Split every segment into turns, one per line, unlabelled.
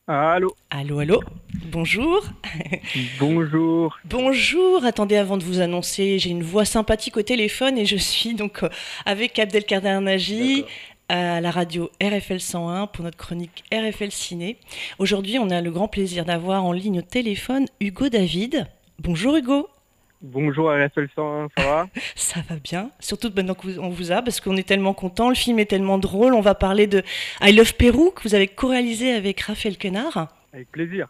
Allô,
Allô, allô, bonjour.
bonjour.
Bonjour, attendez avant de vous annoncer, j'ai une voix sympathique au téléphone et je suis avec Abdelkader Nagy
D'accord.
à la radio RFL 101 pour notre chronique RFL Ciné. Aujourd'hui, on a le grand plaisir d'avoir en ligne au téléphone Hugo David. Bonjour Hugo,
Bonjour RFL 101, ça va?
ça va bien, surtout maintenant qu'on vous a parce qu'on est tellement content, le film est tellement drôle. On va parler de I Love Pérou que vous avez co-réalisé avec Raphaël Quenard.
Avec plaisir.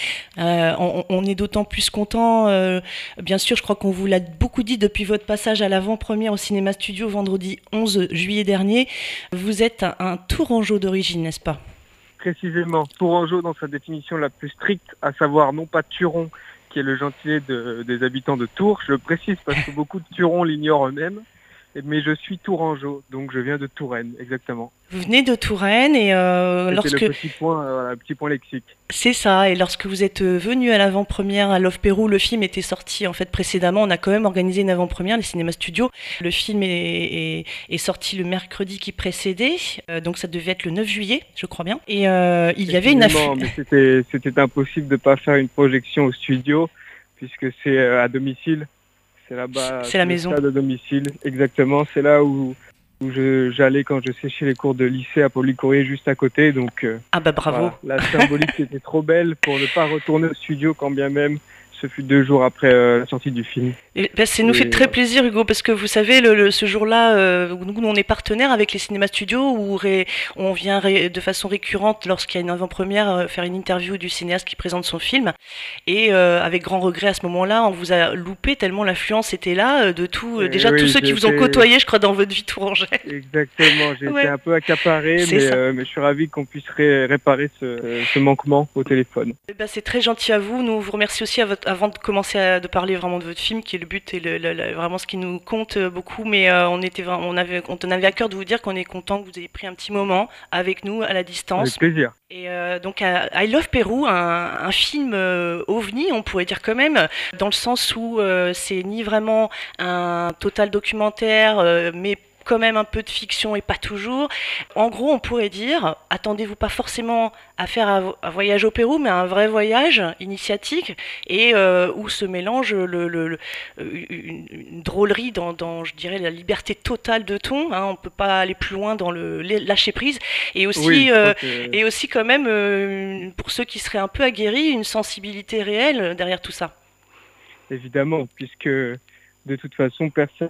On est d'autant plus content. Bien sûr, je crois qu'on vous l'a beaucoup dit depuis votre passage à l'avant-première au Cinéma Studio vendredi 11 juillet dernier. Vous êtes un Tourangeau d'origine, n'est-ce pas?
Précisément, Tourangeau dans sa définition la plus stricte, à savoir non pas Turon, qui est le gentilé des habitants de Tours. Je le précise parce que beaucoup de Turons l'ignorent eux-mêmes. Mais je suis Tourangeau, donc je viens de Touraine, exactement.
Vous venez de Touraine et
C'était le
lorsque
petit point, voilà, petit point lexique.
c'est ça, et lorsque vous êtes venu à l'avant-première à Love Pérou, le film était sorti en fait précédemment. On a quand même organisé une avant-première, les cinémas studios. Le film est sorti le mercredi qui précédait, donc ça devait être le 9 juillet, je crois bien. Et il y avait une
Précisément, mais c'était impossible de ne pas faire une projection au studio, puisque c'est à domicile. C'est là-bas,
c'est la
c'est le
maison.
stade à domicile, exactement. C'est là où j'allais quand je séchais les cours de lycée à Paul-Courrier juste à côté. Donc
Ah bah bravo.
voilà, la symbolique était trop belle pour ne pas retourner au studio quand bien même ce fut 2 jours après la sortie du film.
Et ben, ça nous fait
Et
très plaisir, Hugo, parce que vous savez, ce jour-là, nous, on est partenaire avec les cinémas studios où on vient de façon récurrente, lorsqu'il y a une avant-première, faire une interview du cinéaste qui présente son film. Et avec grand regret à ce moment-là, on vous a loupé tellement l'affluence était là de tout. Déjà, tous
oui,
ceux qui vous ont côtoyé, je crois, dans votre vie tourangelle.
exactement, j'ai été
Ouais,
un peu accaparé,
c'est ça.
mais je suis ravi qu'on puisse réparer ce manquement au téléphone.
Eh ben, c'est très gentil à vous. Nous vous remercions aussi avant de commencer de parler vraiment de votre film, qui est le but et vraiment ce qui nous compte beaucoup. Mais on avait à cœur de vous dire qu'on est content que vous ayez pris un petit moment avec nous à la
Avec
distance.
plaisir.
Et donc I Love Pérou, un film ovni, on pourrait dire quand même, dans le sens où c'est ni vraiment un total documentaire, mais quand même un peu de fiction et pas toujours. En gros, on pourrait dire, attendez-vous pas forcément à faire un voyage au Pérou, mais un vrai voyage initiatique et où se mélange une drôlerie je dirais, la liberté totale de ton. Hein, on peut pas aller plus loin dans le lâcher prise et
Oui,
aussi
je crois que
quand même, pour ceux qui seraient un peu aguerris, une sensibilité réelle derrière tout ça.
évidemment, puisque de toute façon, personne,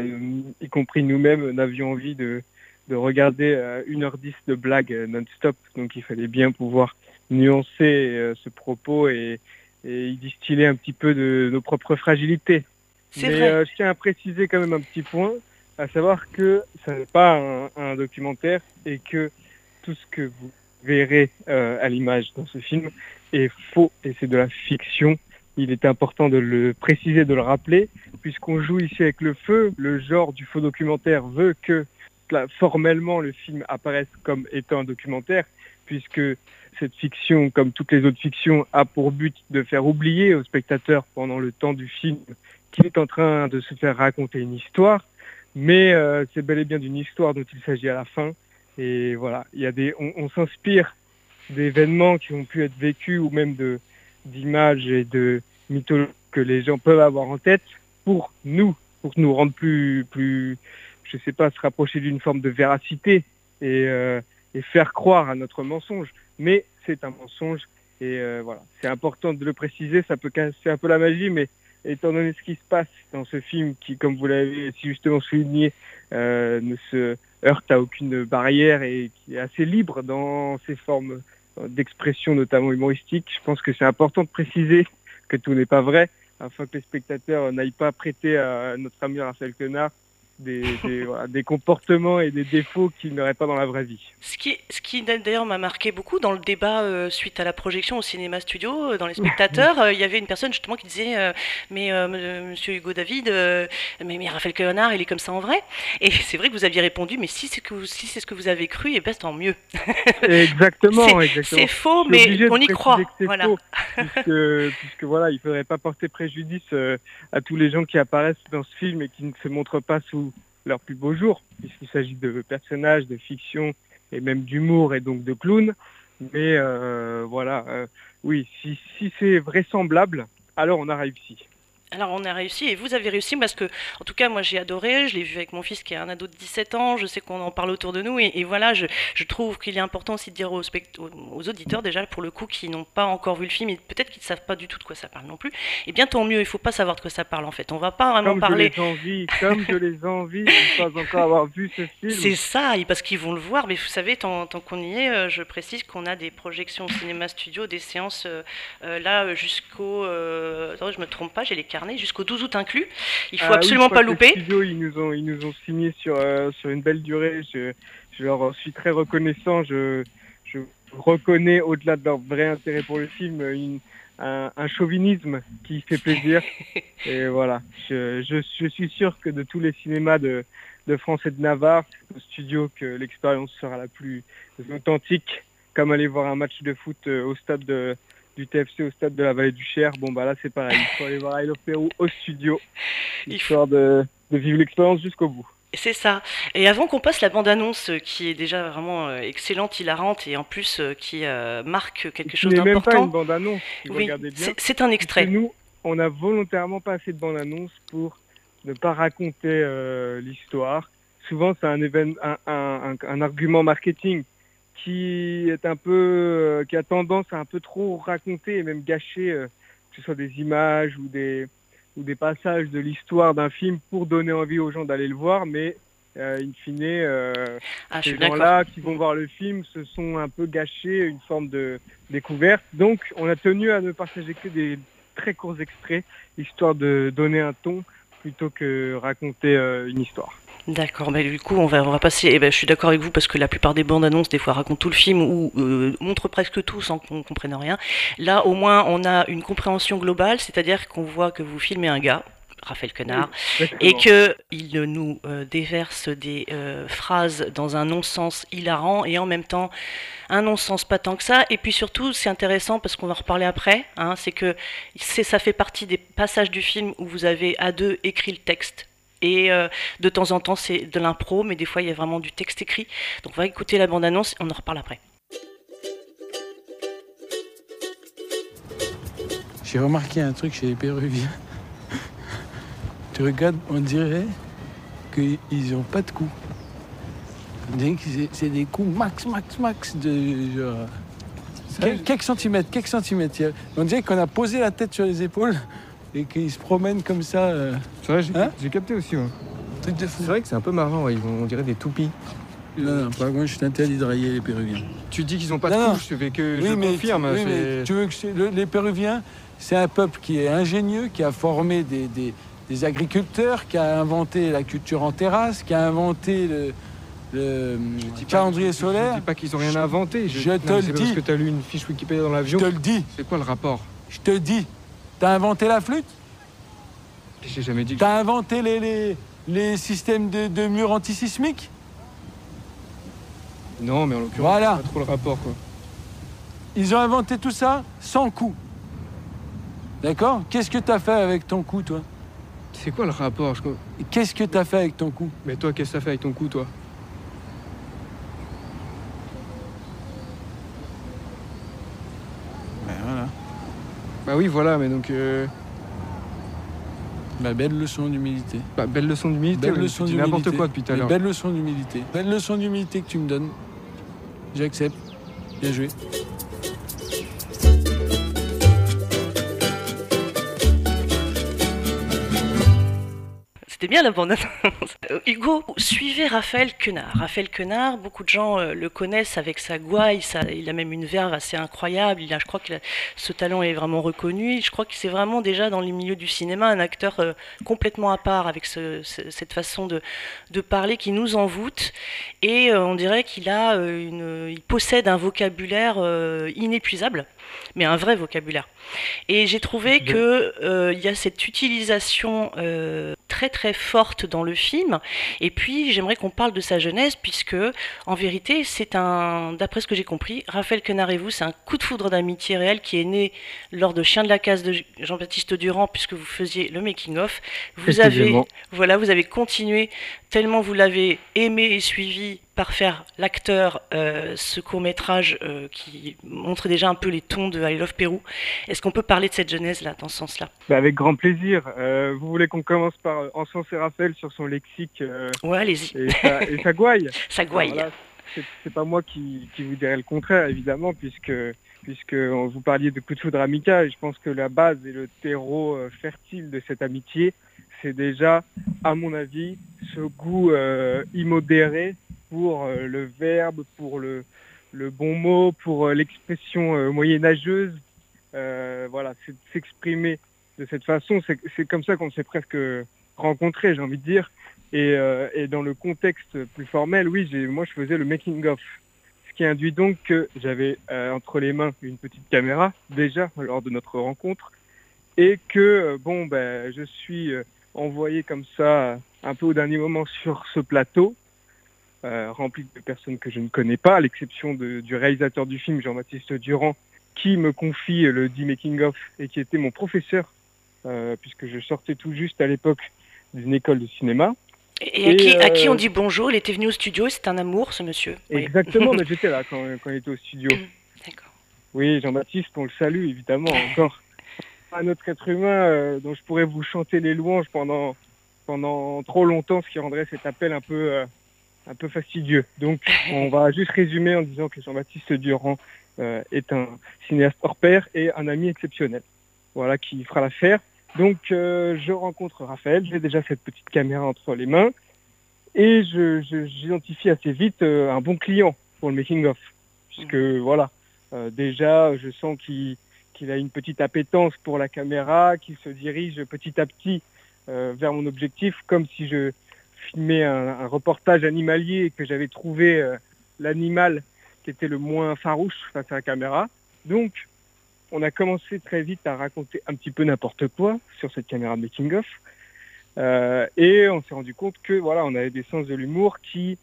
y compris nous-mêmes, n'avions envie de regarder 1h10 de blagues non-stop. Donc il fallait bien pouvoir nuancer ce propos et y distiller un petit peu de nos propres fragilités.
C'est
Mais
vrai.
je tiens à préciser quand même un petit point, à savoir que ça n'est pas un documentaire et que tout ce que vous verrez à l'image dans ce film est faux et c'est de la fiction. Il est important de le préciser, de le rappeler, puisqu'on joue ici avec le feu. Le genre du faux documentaire veut que formellement le film apparaisse comme étant un documentaire, puisque cette fiction, comme toutes les autres fictions, a pour but de faire oublier au spectateur pendant le temps du film qu'il est en train de se faire raconter une histoire, mais c'est bel et bien d'une histoire dont il s'agit à la fin. Et voilà, on s'inspire d'événements qui ont pu être vécus ou même d'images et de mythologie que les gens peuvent avoir en tête pour nous rendre plus, je sais pas, se rapprocher d'une forme de véracité et, euh, et faire croire à notre mensonge. Mais c'est un mensonge et voilà, c'est important de le préciser. Ça peut casser un peu la magie, mais étant donné ce qui se passe dans ce film, qui, comme vous l'avez si justement souligné, ne se heurte à aucune barrière et qui est assez libre dans ses formes d'expression, notamment humoristique. Je pense que c'est important de préciser que tout n'est pas vrai, afin que les spectateurs n'aillent pas prêter à notre ami Raphaël Quenard voilà, des comportements et des défauts qu'il n'aurait pas dans la vraie vie.
Ce qui d'ailleurs m'a marqué beaucoup dans le débat suite à la projection au cinéma studio, dans les spectateurs, il y avait une personne justement qui disait Monsieur Hugo David, mais Raphaël Quenard, il est comme ça en vrai. Et c'est vrai que vous aviez répondu, mais si c'est ce que vous avez cru, et ben tant mieux.
Exactement, exactement.
C'est faux,
Je suis
mais
obligé de
on y
préciser
croit.
que c'est
Voilà.
faux, puisque voilà, il faudrait pas porter préjudice à tous les gens qui apparaissent dans ce film et qui ne se montrent pas sous leur plus beau jour, puisqu'il s'agit de personnages, de fiction et même d'humour et donc de clowns. Mais voilà, oui, si c'est vraisemblable, alors on a réussi.
Alors on a réussi et vous avez réussi parce que, en tout cas, moi j'ai adoré, je l'ai vu avec mon fils qui est un ado de 17 ans, je sais qu'on en parle autour de nous et voilà, je trouve qu'il est important aussi de dire aux auditeurs déjà pour le coup qui n'ont pas encore vu le film et peut-être qu'ils ne savent pas du tout de quoi ça parle non plus, et bien tant mieux, il faut pas savoir de quoi ça parle en fait, on va pas vraiment parler.
Comme je les envie de ne pas encore avoir vu ce film.
C'est ça, parce qu'ils vont le voir, mais vous savez, tant qu'on y est, je précise qu'on a des projections au cinéma studio, des séances là jusqu'au... attends, je me trompe pas, j'ai les carnets, jusqu'au 12 août inclus. Il faut
Ah oui, je
absolument
crois
pas
que le
louper.
studio, ils nous ont signé sur une belle durée. Je leur suis très reconnaissant. Je reconnais, au-delà de leur vrai intérêt pour le film, un chauvinisme qui fait plaisir. Et voilà, je suis sûr que de tous les cinémas de France et de Navarre, c'est au studio que l'expérience sera la plus authentique, comme aller voir un match de foot au stade du TFC, au stade de la Vallée du Cher. Bon, bah là, c'est pareil. Il faut aller voir I Love Pérou au studio, histoire de vivre l'expérience jusqu'au bout.
C'est ça. Et avant qu'on passe la bande-annonce qui est déjà vraiment excellente, hilarante et en plus qui marque quelque
Ce
chose
n'est même pas une
d'important.
bande-annonce, si vous
Oui,
regardez bien.
c'est un
Puisque
extrait.
nous, on a volontairement pas assez de bande-annonce pour ne pas raconter l'histoire. Souvent, c'est un argument marketing qui est qui a tendance à un peu trop raconter et même gâcher, que ce soit des images ou des passages de l'histoire d'un film pour donner envie aux gens d'aller le voir, mais in fine,
Ah, je
ces
suis d'accord.
gens-là qui vont voir le film se sont un peu gâchés une forme de découverte. Donc, on a tenu à ne partager que des très courts extraits, histoire de donner un ton plutôt que raconter une histoire.
D'accord, mais du coup on va passer, eh ben, je suis d'accord avec vous parce que la plupart des bandes annonces des fois racontent tout le film ou montrent presque tout sans qu'on comprenne rien. Là au moins on a une compréhension globale, c'est-à-dire qu'on voit que vous filmez un gars, Raphaël
Oui,
Quenard, et
exactement.
que il nous déverse des phrases dans un non-sens hilarant et en même temps un non-sens pas tant que ça. Et puis surtout c'est intéressant parce qu'on va en reparler après, hein, c'est que ça fait partie des passages du film où vous avez à deux écrit le texte. Et de temps en temps, c'est de l'impro, mais des fois, il y a vraiment du texte écrit. Donc, on va écouter la bande-annonce et on en reparle après.
J'ai remarqué un truc chez les Péruviens. Tu regardes, on dirait qu'ils n'ont pas de coups. On dirait que c'est des coups max de genre... Quelques centimètres. On dirait qu'on a posé la tête sur les épaules et qu'ils se promènent comme ça.
C'est vrai,
Hein
j'ai capté aussi. Ouais.
Truc de fou.
C'est vrai que c'est un peu marrant, ouais. On dirait des toupies.
Non, pas moi, je t'interdis de railler les Péruviens.
Tu dis qu'ils ont pas de
Non,
couche, mais que
Oui,
je
mais,
confirme.
oui, mais tu veux que les Péruviens, c'est un peuple qui est ingénieux, qui a formé des agriculteurs, qui a inventé la culture en terrasse, qui a inventé le calendrier solaire.
Je dis pas qu'ils ont rien inventé.
Je te
Non,
le
c'est
dis.
parce que t'as lu une fiche Wikipédia dans l'avion.
Je te le dis.
C'est quoi le rapport?
Je te dis. T'as inventé la flûte?
J'ai jamais dit que...
T'as inventé les systèmes de murs antisismiques?
Non, mais en l'occurrence,
Voilà.
c'est pas trop le rapport, quoi.
Ils ont inventé tout ça sans coup. D'accord? Qu'est-ce que t'as fait avec ton coup, toi?
C'est quoi le rapport?
Qu'est-ce que t'as fait avec ton coup?
Mais toi, qu'est-ce que t'as fait avec ton coup, toi?
Ben voilà.
Bah oui, voilà, mais donc...
Bah, belle leçon d'humilité.
Bah, belle leçon d'humilité.
Belle
Ouais,
leçon
tu dis
d'humilité.
n'importe quoi depuis tout à
Mais
l'heure.
belle leçon d'humilité. Belle leçon d'humilité que tu me donnes. J'accepte. Bien joué.
C'était bien la bande-annonce. Hugo, suivez Raphaël Quenard. Raphaël Quenard, beaucoup de gens le connaissent avec sa gouaille, il a même une verve assez incroyable. Je crois que ce talent est vraiment reconnu. Je crois que c'est vraiment déjà dans les milieux du cinéma un acteur complètement à part avec cette façon de parler qui nous envoûte. Et on dirait il possède un vocabulaire inépuisable, mais un vrai vocabulaire. Et j'ai trouvé que il y a cette utilisation très très forte dans le film. Et puis j'aimerais qu'on parle de sa jeunesse puisque en vérité d'après ce que j'ai compris, Raphaël Quenard et vous, c'est un coup de foudre d'amitié réel qui est né lors de Chien de la Casse de Jean-Baptiste Durand puisque vous faisiez le making of. Vous avez continué tellement vous l'avez aimé et suivi par faire l'acteur ce court-métrage qui montre déjà un peu les tons de I Love Pérou. Est-ce qu'on peut parler de cette genèse-là, dans ce sens-là?
Bah, avec grand plaisir. Vous voulez qu'on commence par encenser Raphaël sur son lexique
Ouais, allez-y.
et sa gouaille?
Ça gouaille.
Alors là, c'est pas moi qui vous dirais le contraire, évidemment, puisque vous parliez de coup de foudre amical. Je pense que la base et le terreau fertile de cette amitié, c'est déjà, à mon avis, ce goût immodéré pour le verbe, pour le bon mot, pour l'expression moyenâgeuse. Voilà, c'est de s'exprimer de cette façon. C'est comme ça qu'on s'est presque rencontrés, j'ai envie de dire. Et dans le contexte plus formel, oui, moi je faisais le making-of. Ce qui induit donc que j'avais entre les mains une petite caméra, déjà, lors de notre rencontre, et que, je suis envoyé comme ça, un peu au dernier moment sur ce plateau, rempli de personnes que je ne connais pas, à l'exception du réalisateur du film, Jean-Baptiste Durand, qui me confie le dit making-of et qui était mon professeur, puisque je sortais tout juste à l'époque d'une école de cinéma.
Et à qui on dit bonjour? Il était venu au studio, c'est un amour, ce monsieur.
Exactement, mais j'étais là quand il était au studio.
D'accord.
Oui, Jean-Baptiste, on le salue évidemment encore. Un autre être humain dont je pourrais vous chanter les louanges pendant trop longtemps, ce qui rendrait cet appel un peu fastidieux. Donc on va juste résumer en disant que Jean-Baptiste Durand est un cinéaste hors pair et un ami exceptionnel. Voilà, qui fera l'affaire. Donc je rencontre Raphaël, j'ai déjà cette petite caméra entre les mains et j'identifie assez vite un bon client pour le making-of. Puisque voilà, déjà je sens qu'il a une petite appétence pour la caméra, qu'il se dirige petit à petit vers mon objectif, comme si je filmais un reportage animalier et que j'avais trouvé l'animal qui était le moins farouche face à la caméra. Donc on a commencé très vite à raconter un petit peu n'importe quoi sur cette caméra de making-of. Et on s'est rendu compte que voilà, on avait des sens de l'humour qui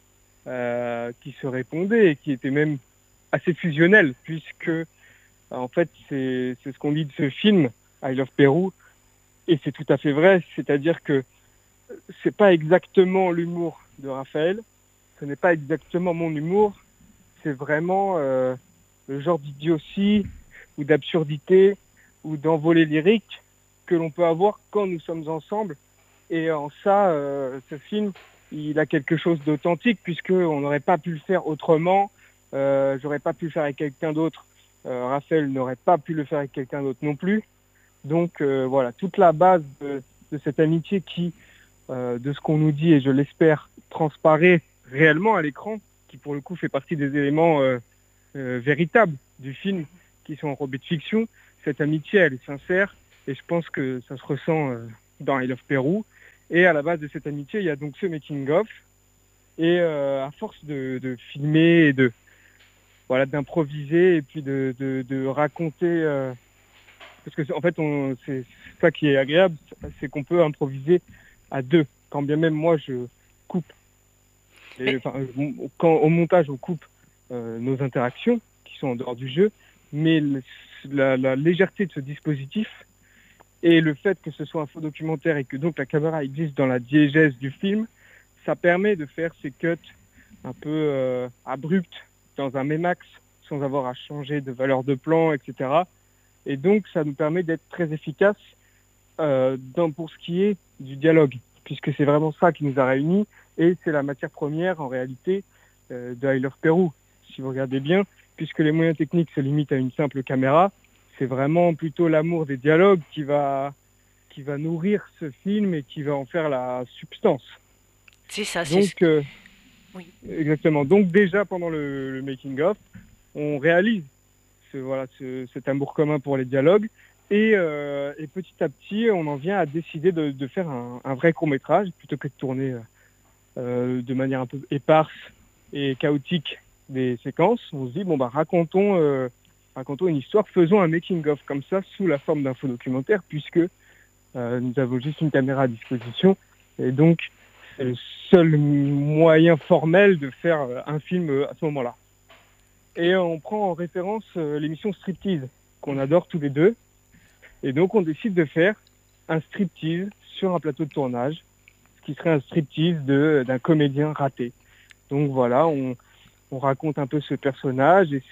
se répondaient et qui étaient même assez fusionnels, puisque en fait c'est ce qu'on dit de ce film I Love Pérou, et c'est tout à fait vrai, c'est-à-dire que c'est pas exactement l'humour de Raphaël, ce n'est pas exactement mon humour, c'est vraiment le genre d'idiotie ou d'absurdité ou d'envolée lyrique que l'on peut avoir quand nous sommes ensemble. Et en ça, ce film, il a quelque chose d'authentique, puisqu'on n'aurait pas pu le faire autrement. J'aurais pas pu le faire avec quelqu'un d'autre. Raphaël n'aurait pas pu le faire avec quelqu'un d'autre non plus. Donc voilà, toute la base de cette amitié qui, de ce qu'on nous dit, et je l'espère, transparaît réellement à l'écran, qui pour le coup fait partie des éléments véritables du film, qui sont enrobés de fiction. Cette amitié, elle est sincère, et je pense que ça se ressent dans I Love Pérou. Et à la base de cette amitié, il y a donc ce making-of, et à force de filmer et d'improviser et puis de raconter, parce que en fait, c'est ça qui est agréable, c'est qu'on peut improviser à deux. Quand bien même moi je coupe, quand au montage on coupe nos interactions qui sont en dehors du jeu, mais la légèreté de ce dispositif et le fait que ce soit un faux documentaire et que donc la caméra existe dans la diégèse du film, ça permet de faire ces cuts un peu abrupts dans un même axe sans avoir à changer de valeur de plan, etc. Et donc ça nous permet d'être très efficace pour ce qui est du dialogue, puisque c'est vraiment ça qui nous a réunis et c'est la matière première en réalité de I Love Pérou. Si vous regardez bien, puisque les moyens techniques se limitent à une simple caméra, c'est vraiment plutôt l'amour des dialogues qui va nourrir ce film et qui va en faire la substance.
C'est ça,
donc,
oui.
Exactement. Donc déjà pendant le making-of, on réalise cet amour commun pour les dialogues et petit à petit, on en vient à décider de faire un vrai court-métrage plutôt que de tourner de manière un peu éparse et chaotique des séquences. On se dit, racontons une histoire, faisons un making-of comme ça, sous la forme d'un faux documentaire, puisque nous avons juste une caméra à disposition, et donc c'est le seul moyen formel de faire un film à ce moment-là. Et on prend en référence l'émission Striptease, qu'on adore tous les deux, et donc on décide de faire un striptease sur un plateau de tournage, ce qui serait un striptease d'un comédien raté. Donc voilà, on raconte un peu ce personnage et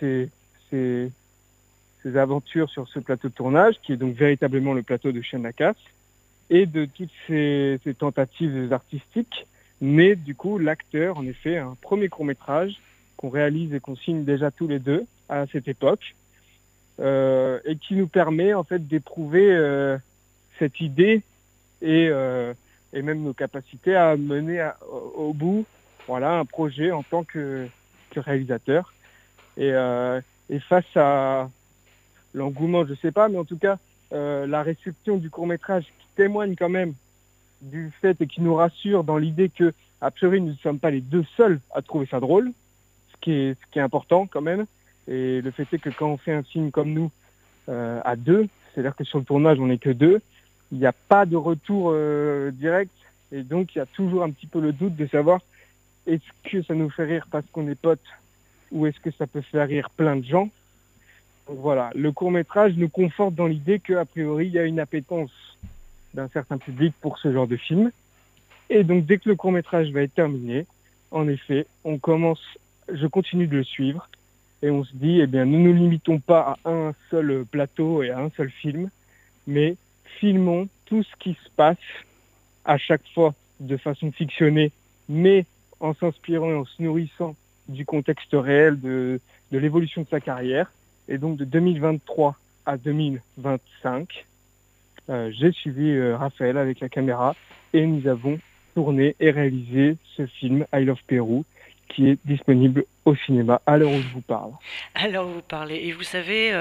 ses aventures sur ce plateau de tournage, qui est donc véritablement le plateau de Chien de la Casse, et de toutes ces tentatives artistiques, naît du coup l'acteur, en effet, un premier court-métrage qu'on réalise et qu'on signe déjà tous les deux à cette époque, et qui nous permet en fait d'éprouver cette idée et même nos capacités à mener au bout un projet en tant que réalisateur. Et face à l'engouement, je ne sais pas, mais en tout cas, la réception du court-métrage qui témoigne quand même du fait et qui nous rassure dans l'idée que, a priori, nous ne sommes pas les deux seuls à trouver ça drôle, ce qui est important quand même. Et le fait est que quand on fait un film comme nous, à deux, c'est-à-dire que sur le tournage, on n'est que deux, il n'y a pas de retour direct. Et donc, il y a toujours un petit peu le doute de savoir est-ce que ça nous fait rire parce qu'on est potes ou est-ce que ça peut faire rire plein de gens. Donc voilà, le court-métrage nous conforte dans l'idée qu'a priori, il y a une appétence d'un certain public pour ce genre de film. Et donc, dès que le court-métrage va être terminé, en effet, je continue de le suivre et on se dit, eh bien, ne nous limitons pas à un seul plateau et à un seul film, mais filmons tout ce qui se passe à chaque fois de façon fictionnée, mais en s'inspirant et en se nourrissant du contexte réel de l'évolution de sa carrière. Et donc de 2023 à 2025, j'ai suivi Raphaël avec la caméra et nous avons tourné et réalisé ce film I Love Pérou qui est disponible au cinéma à l'heure où je vous parle.
À l'heure où vous parlez. Et vous savez,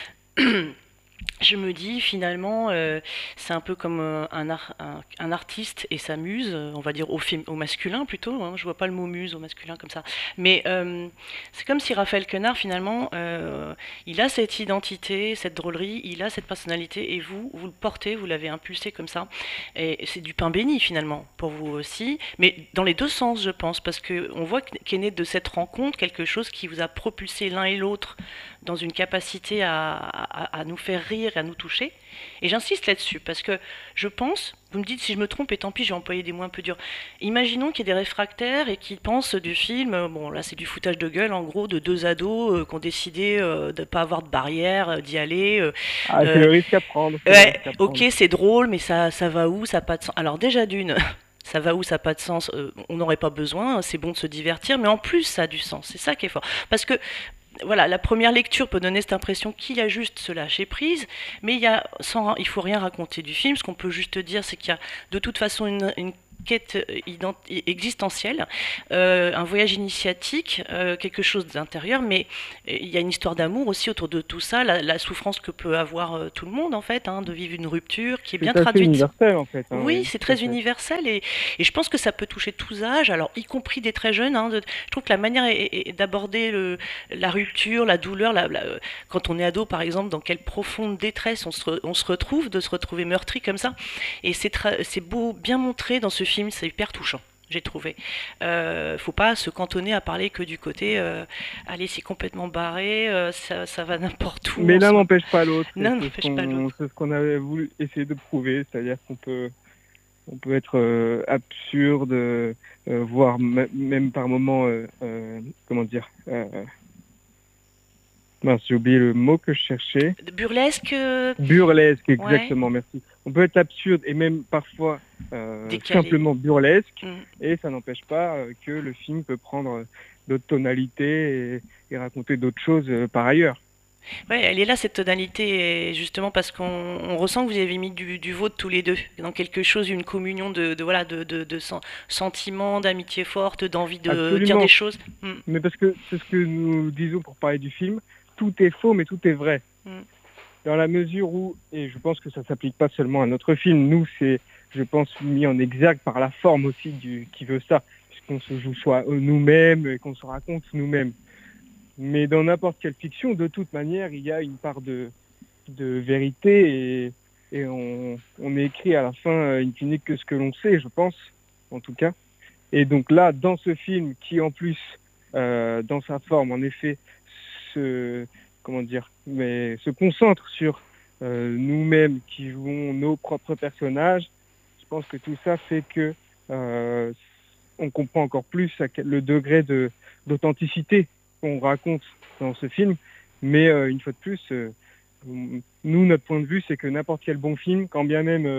je me dis finalement, c'est un peu comme un artiste et sa muse, on va dire au masculin plutôt, hein, je vois pas le mot muse au masculin comme ça, mais c'est comme si Raphaël Quenard finalement, il a cette identité, cette drôlerie, il a cette personnalité et vous le portez, vous l'avez impulsé comme ça, et c'est du pain béni finalement pour vous aussi, mais dans les deux sens je pense, parce qu'on voit qu'est né de cette rencontre quelque chose qui vous a propulsé l'un et l'autre dans une capacité à nous faire rire et à nous toucher. Et j'insiste là-dessus, parce que je pense, vous me dites si je me trompe, et tant pis, j'ai employé des mots un peu durs. Imaginons qu'il y ait des réfractaires et qui pensent du film, bon là c'est du foutage de gueule en gros, de deux ados qui ont décidé de ne pas avoir de barrière, d'y aller.
C'est le risque à prendre.
Ouais, ok, c'est drôle, mais ça va où, ça n'a pas de sens. Alors déjà d'une... Ça va où, ça n'a pas de sens, on n'aurait pas besoin, c'est bon de se divertir, mais en plus ça a du sens, c'est ça qui est fort. Parce que voilà, la première lecture peut donner cette impression qu'il y a juste se lâcher prise, mais il faut rien raconter du film. Ce qu'on peut juste dire, c'est qu'il y a de toute façon une quête existentielle, un voyage initiatique, quelque chose d'intérieur, mais il y a une histoire d'amour aussi autour de tout ça, la souffrance que peut avoir tout le monde en fait, hein, de vivre une rupture qui est bien traduite.
C'est universel en fait. Hein,
oui, c'est très universel et je pense que ça peut toucher tous âges, alors y compris des très jeunes. Hein, je trouve que la manière d'aborder la rupture, la douleur, quand on est ado par exemple, dans quelle profonde détresse on se retrouve, de se retrouver meurtri comme ça, et c'est beau, bien montré dans ce film, c'est hyper touchant, j'ai trouvé. Faut pas se cantonner à parler que du côté allez, c'est complètement barré, ça va n'importe où.
Mais l'un n'empêche pas l'autre.
L'un n'empêche pas l'autre.
C'est ce qu'on avait voulu essayer de prouver, c'est-à-dire qu'on peut être absurde, voire même par moments, comment dire, mince, j'ai oublié le mot que je cherchais.
Burlesque.
Burlesque, exactement, ouais. Merci. On peut être absurde et même parfois simplement burlesque, et ça n'empêche pas que le film peut prendre d'autres tonalités et raconter d'autres choses par ailleurs.
Ouais, elle est là cette tonalité, justement parce qu'on ressent que vous avez mis du vôtre tous les deux dans quelque chose, une communion de sentiments, d'amitié forte, d'envie de
Absolument.
Dire des choses.
Mais parce que c'est ce que nous disons pour parler du film, tout est faux mais tout est vrai. Dans la mesure où, et je pense que ça s'applique pas seulement à notre film, nous c'est, je pense, mis en exergue par la forme aussi qui veut ça, puisqu'on se joue soit nous-mêmes et qu'on se raconte nous-mêmes. Mais dans n'importe quelle fiction, de toute manière, il y a une part de vérité et on écrit à la fin in fine que ce que l'on sait, je pense, en tout cas. Et donc là, dans ce film qui en plus, dans sa forme, en effet, se concentre sur nous-mêmes qui jouons nos propres personnages, je pense que tout ça fait que on comprend encore plus le degré d'authenticité qu'on raconte dans ce film. Mais une fois de plus, nous, notre point de vue, c'est que n'importe quel bon film, quand bien même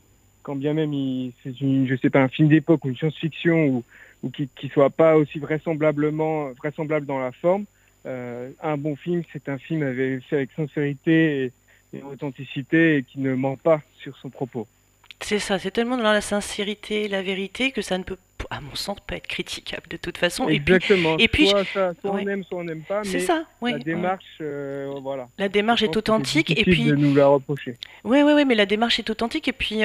c'est je sais pas, un film d'époque ou une science-fiction ou qui soit pas aussi vraisemblable dans la forme, un bon film, c'est un film fait avec sincérité et authenticité et qui ne ment pas sur son propos.
C'est ça, c'est tellement dans la sincérité, la vérité, que ça ne peut, à mon sens, pas être critiquable de toute façon.
Exactement.
Et puis,
soit
ouais.
on aime, soit on n'aime pas,
C'est
mais
ça, oui.
la démarche, voilà.
La démarche est authentique
C'est
et
difficile
puis
de nous la reprocher.
oui, mais la démarche est authentique et puis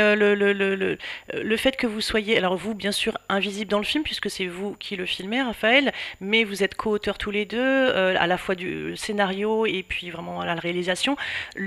le fait que vous soyez, alors vous bien sûr invisible dans le film puisque c'est vous qui le filmez, Raphaël, mais vous êtes co-auteurs tous les deux, à la fois du scénario et puis vraiment à la réalisation.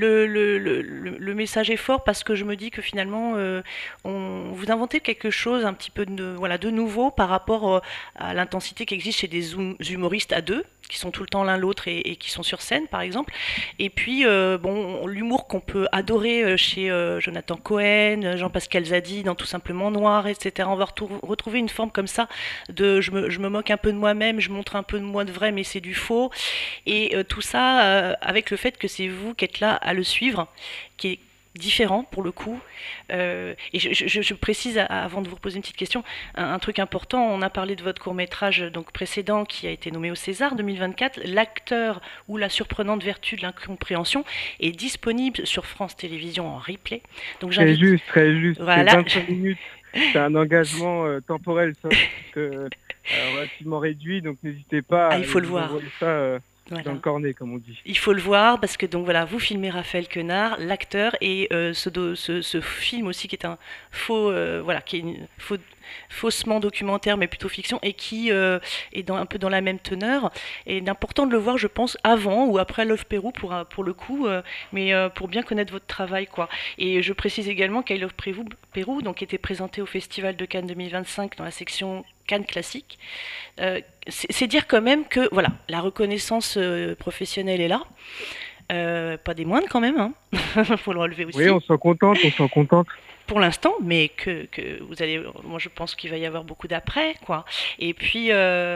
Le message est fort parce que je me dis que finalement vous inventez quelque chose un petit peu de nouveau par rapport à l'intensité qui existe chez des humoristes à deux, qui sont tout le temps l'un l'autre et qui sont sur scène par exemple. Et puis l'humour qu'on peut adorer chez Jonathan Cohen, Jean-Pascal Zadi dans Tout simplement Noir, etc. On va retrouver une forme comme ça de je me moque un peu de moi-même, je montre un peu de moi de vrai mais c'est du faux. Et tout ça avec le fait que c'est vous qui êtes là à le suivre, qui est différent pour le coup. Et je précise avant de vous reposer une petite question, un truc important. On a parlé de votre court-métrage donc précédent qui a été nommé au César 2024. L'acteur ou la surprenante vertu de l'incompréhension est disponible sur France Télévisions en replay. Donc
très juste.
Voilà.
C'est 25 minutes. C'est un engagement temporel relativement réduit, donc n'hésitez pas
il faut le voir.
Envoyer ça dans le cornet, comme on dit.
Il faut le voir parce que donc voilà, vous filmez Raphaël Quenard, l'acteur, et ce film aussi qui est un qui est faussement documentaire mais plutôt fiction et qui est un peu dans la même teneur. Et il est important de le voir, je pense, avant ou après Love Pérou pour le coup, mais pour bien connaître votre travail quoi. Et je précise également qu'I Love Pérou donc était présenté au Festival de Cannes 2025 dans la section Cannes classique. C'est dire quand même que voilà, la reconnaissance professionnelle est là. Pas des moindres quand même, hein. Faut le relever aussi.
Oui, on s'en contente.
Pour l'instant, mais que vous allez, moi je pense qu'il va y avoir beaucoup d'après, quoi. Et puis,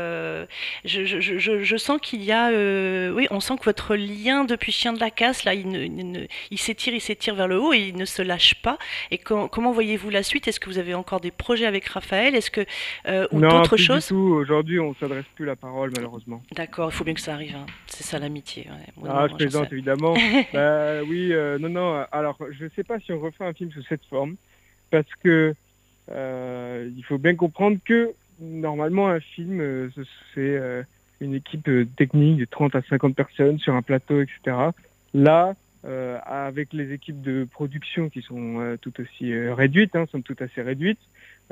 je sens qu'il y a, oui, on sent que votre lien depuis Chien de la Casse, là, il s'étire vers le haut et il ne se lâche pas. Et comment voyez-vous la suite? Est-ce que vous avez encore des projets avec Raphaël? Est-ce que, ou d'autres choses?
Non, plus du tout. Aujourd'hui, on ne s'adresse plus la parole, malheureusement.
D'accord, il faut bien que ça arrive, hein. C'est ça l'amitié. Ouais.
Je plaisante, évidemment. Oui, non. Alors, je ne sais pas si on refait un film sous cette forme. Parce que il faut bien comprendre que normalement un film c'est une équipe technique de 30 à 50 personnes sur un plateau, etc. Là, avec les équipes de production qui sont tout aussi réduites, sont tout assez réduites,